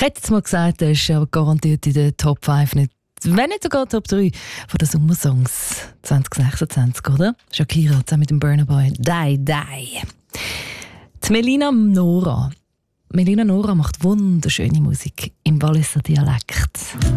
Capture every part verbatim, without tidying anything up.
hätte jetzt mal gesagt, er ist aber garantiert in der Top fünf, nicht, wenn nicht sogar Top drei von den Sommersongs zwanzig sechsundzwanzig, oder? Shakira zusammen mit dem Burna Boy. Die, die. Die Melina Nora. Melina Nora macht wunderschöne Musik im Walliser Dialekt.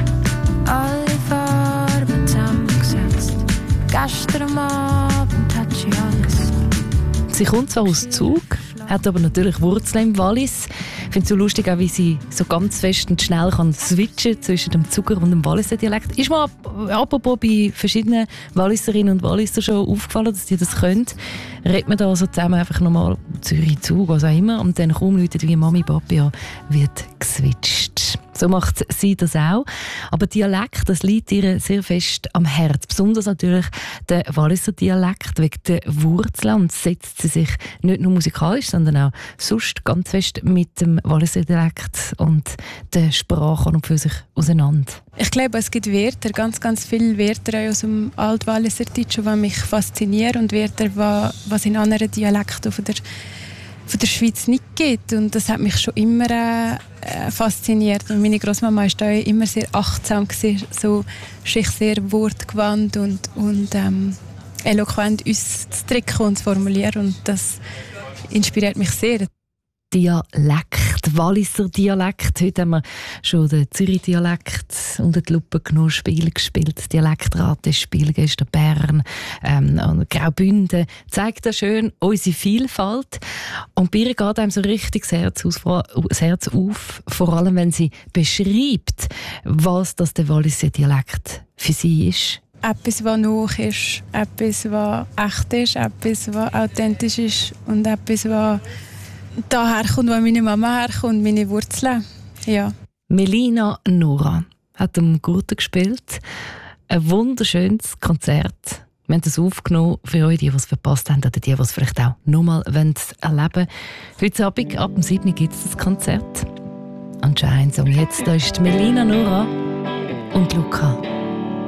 Alle Farben zusammengesetzt. Gestern Abend hat sie alles. Sie kommt zwar aus Zug, hat aber natürlich Wurzeln im Wallis. Ich finde es so lustig, auch wie sie so ganz fest und schnell kann switchen zwischen dem Zuger und dem Walliser Dialekt. Ist mir apropos bei verschiedenen Walliserinnen und Walliser schon aufgefallen, dass die das können. Redet man da so zusammen einfach nochmal Zürich, Zug, was auch immer, und dann kaum Leute wie Mami, Papi an, wird geswitcht. So macht sie das auch. Aber Dialekt, das liegt ihr sehr fest am Herz. Besonders natürlich der Walliser Dialekt wegen der Wurzeln. Und setzt sie sich nicht nur musikalisch, sondern auch sonst ganz fest mit dem Walliser Dialekt und der Sprache an und für sich auseinander. Ich glaube, es gibt Wörter, ganz, ganz viele Wörter aus dem Altwalliser Deutsch, die mich faszinieren, und Wörter, was in anderen Dialekten von der von der Schweiz nicht gibt. Und das hat mich schon immer äh, fasziniert. Und meine Großmama war da immer sehr achtsam gewesen, so sich sehr wortgewandt und, und ähm, eloquent uns zu drücken und zu formulieren. Und das inspiriert mich sehr. Dialekt, Walliser Dialekt. Heute haben wir schon den Zürich-Dialekt unter die Lupe genommen, Spiele gespielt, Dialektratespiel gestern Bern, ähm, und Graubünden. Zeigt das schön unsere Vielfalt. Und bei ihr geht einem so richtig das Herz, aus, das Herz auf, vor allem wenn sie beschreibt, was das der Walliser Dialekt für sie ist. Etwas, was noch ist, etwas, was echt ist, etwas, was authentisch ist und etwas, was daher kommt, wo meine Mama herkommt, meine Wurzeln. Ja. Melina Nora hat am Gurten gespielt. Ein wunderschönes Konzert. Wir haben das aufgenommen für euch, die, die es verpasst haben, oder die, die es vielleicht auch nochmal erleben wollen. Heute Abend, ab dem siebten Uhr, gibt es das Konzert. Anscheinend. Und jetzt da ist Melina Nora und Luca.